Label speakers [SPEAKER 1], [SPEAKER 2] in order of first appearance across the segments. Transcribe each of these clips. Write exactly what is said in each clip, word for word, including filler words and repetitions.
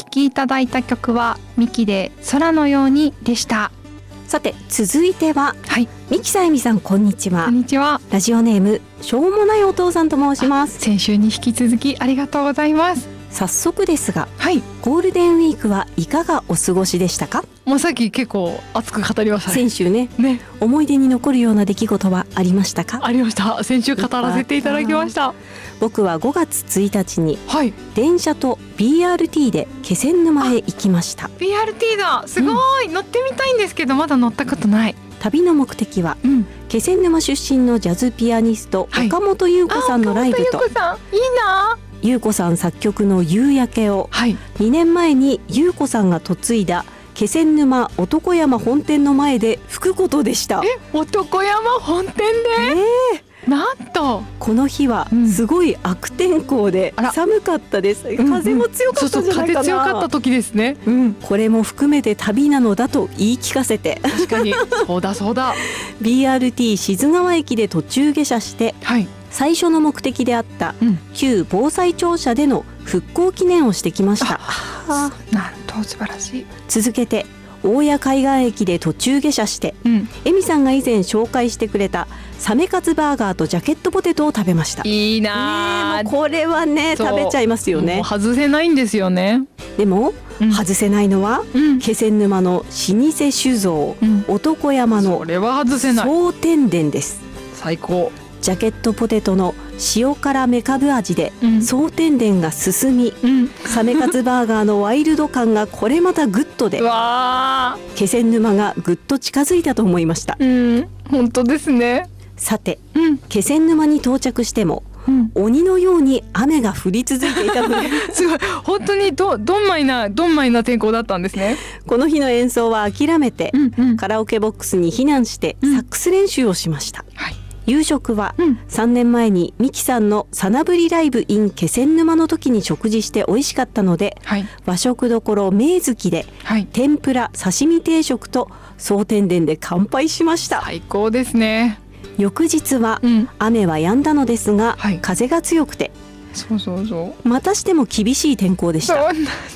[SPEAKER 1] きいただいた曲はミキで空のようにでした。
[SPEAKER 2] さて続いては、
[SPEAKER 1] はい、
[SPEAKER 2] ミキさえみさんこんにちは。
[SPEAKER 1] こんにちは。
[SPEAKER 2] ラジオネームしょうもないお父さんと申します。
[SPEAKER 1] 先週に引き続きありがとうございます。
[SPEAKER 2] 早速ですが、
[SPEAKER 1] はい、
[SPEAKER 2] ゴールデンウィークはいかがお過ごしでしたか？
[SPEAKER 1] もうさっき結構熱く語りましたね。
[SPEAKER 2] 先週 ね, ね思い出に残るような出来事はありましたか？
[SPEAKER 1] ありました。先週語らせていただきました。
[SPEAKER 2] 僕はごがつついたちに、はい、電車と ビーアールティー で気仙沼へ行きました。
[SPEAKER 1] ビーアールティー だ、すごい、うん、乗ってみたいんですけどまだ乗ったことない。
[SPEAKER 2] 旅の目的は、うん、気仙沼出身のジャズピアニスト、はい、岡本優子さんのライブと、
[SPEAKER 1] 岡本優子さんいいな。
[SPEAKER 2] 優子さん作曲の夕焼けを、はい、にねんまえに優子さんが嫁いだ気仙沼男山本店の前で吹くことでした。
[SPEAKER 1] え、男山本店で、えー、なんと
[SPEAKER 2] この日はすごい悪天候で寒かったです、うん、風も強かったんじゃないかな、
[SPEAKER 1] そうそう、風強かった時ですね、
[SPEAKER 2] うん、これも含めて旅なのだと言い聞かせて、
[SPEAKER 1] 確かにそうだそうだ
[SPEAKER 2] ビーアールティー 志津川駅で途中下車して、はい、最初の目的であった、うん、旧防災庁舎での復興記念をしてきました。
[SPEAKER 1] あ、なんと素晴らしい。
[SPEAKER 2] 続けて大谷海岸駅で途中下車して、うん、エミさんが以前紹介してくれたサメカツバーガーとジャケットポテトを食べました。
[SPEAKER 1] いいな、
[SPEAKER 2] ね、これはね食べちゃいますよね。
[SPEAKER 1] もう外せないんですよね。
[SPEAKER 2] でも、うん、外せないのは、うん、気仙沼の老舗酒造、うん、男山の
[SPEAKER 1] それは外せない
[SPEAKER 2] 総天殿です。
[SPEAKER 1] 最高。
[SPEAKER 2] ジャケットポテトの塩辛めかぶ味で総天殿が進み、うん、サメカツバーガーのワイルド感がこれまたグッドで気仙沼がぐっと近づいたと思いました。
[SPEAKER 1] うん、本当ですね。
[SPEAKER 2] さて、うん、気仙沼に到着しても、うん、鬼のように雨が降り続いていたのです
[SPEAKER 1] ごい、本当に ど, どんまいなどんまいな天候だったんですね。
[SPEAKER 2] この日の演奏は諦めて、うんうん、カラオケボックスに避難してサックス練習をしました、うん、はい。夕食はさんねんまえにミキさんのさなぶりライブ in 気仙沼の時に食事して美味しかったので、はい、和食どころ名月で、はい、天ぷら刺身定食と総天殿で乾杯しました。
[SPEAKER 1] 最高ですね。
[SPEAKER 2] 翌日は、うん、雨は止んだのですが、はい、風が強くて
[SPEAKER 1] そうそうそう
[SPEAKER 2] またしても厳しい天候でした。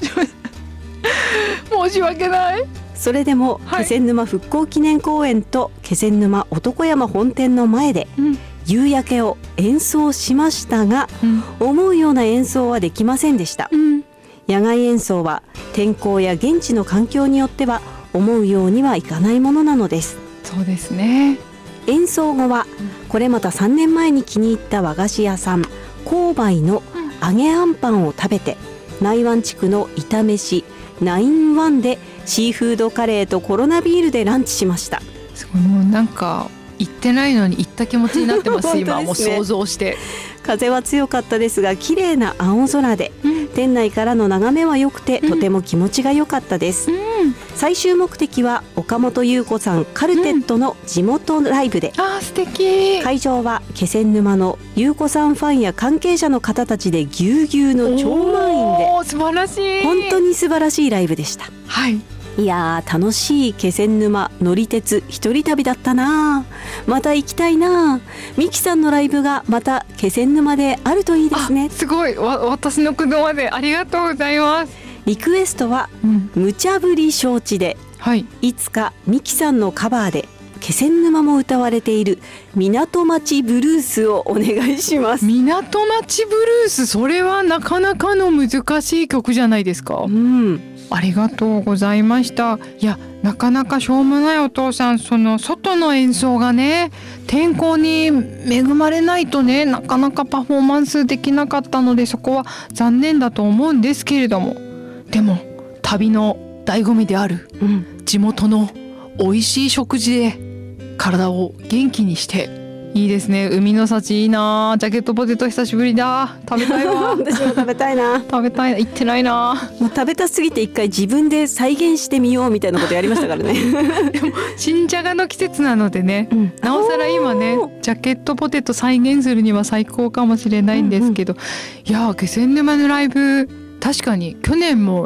[SPEAKER 1] 申し訳ない。
[SPEAKER 2] それでも、はい、気仙沼復興記念公園と気仙沼男山本店の前で、うん、夕焼けを演奏しましたが、うん、思うような演奏はできませんでした、うん、野外演奏は天候や現地の環境によっては思うようにはいかないものなのです。
[SPEAKER 1] そうですね。
[SPEAKER 2] 演奏後はこれまたさんねんまえに気に入った和菓子屋さん紅梅の揚げあんパンを食べて、内湾地区の炒飯ナインワンでシーフードカレーとコロナビールでランチしました。
[SPEAKER 1] すごい、もうなんか行ってないのに行った気持ちになってます今もう想像して。
[SPEAKER 2] 風は強かったですが綺麗な青空で、うん、店内からの眺めは良くて、うん、とても気持ちが良かったです、うん、最終目的は岡本優子さんカルテットの地元ライブで、
[SPEAKER 1] うん、あー素敵。
[SPEAKER 2] 会場は気仙沼の優子さんファンや関係者の方たちでぎゅうぎゅうの超満員で、
[SPEAKER 1] 素晴らしい、
[SPEAKER 2] 本当に素晴らしいライブでした。
[SPEAKER 1] はい、
[SPEAKER 2] いやー楽しい気仙沼乗り鉄一人旅だったな。また行きたいな。ミキさんのライブがまた気仙沼であるといいですね。
[SPEAKER 1] すごい、わ私の車でありがとうございます。
[SPEAKER 2] リクエストは、うん、無茶ぶり承知で、はい、いつかミキさんのカバーで気仙沼も歌われている港町ブルースをお願いします。
[SPEAKER 1] 港町ブルース、それはなかなかの難しい曲じゃないですか。うん、ありがとうございました。いや、なかなかしょうもないお父さん、その外の演奏がね、天候に恵まれないとね、なかなかパフォーマンスできなかったので、そこは残念だと思うんですけれども、でも旅の醍醐味である、うん、地元の美味しい食事で体を元気にして、いいですね。海の幸いいな。ジャケットポテト久しぶりだ。食べたいわ。
[SPEAKER 2] 私も食べたいな。
[SPEAKER 1] 食べたいな。行ってないな。
[SPEAKER 2] もう食べたすぎて一回自分で再現してみようみたいなことやりましたからね。
[SPEAKER 1] でも新じゃがの季節なのでね、うん、なおさら今ねジャケットポテト再現するには最高かもしれないんですけど、うんうん、いや気仙沼のライブ確かに去年も